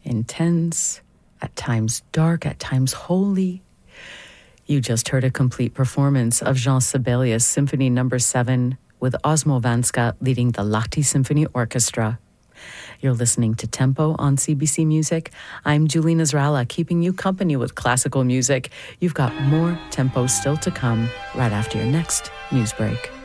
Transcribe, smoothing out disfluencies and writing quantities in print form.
intense, at times dark, at times holy. You just heard a complete performance of Jean Sibelius' Symphony No. 7 with Osmo Vanska leading the Lahti Symphony Orchestra. You're listening to Tempo on CBC Music. I'm Julie Nasrallah, keeping you company with classical music. You've got more Tempo still to come right after your next news break.